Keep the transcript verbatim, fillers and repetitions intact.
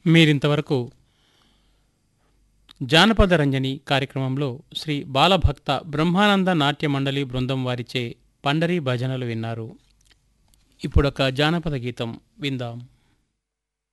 మీరింతవరకు జానపద రంజని కార్యక్రమంలో శ్రీ బాలభక్త బ్రహ్మానంద నాట్య మండలి బృందం వారిచే పండరీ భజనలు విన్నారు. ఇప్పుడొక జానపద గీతం విందాం.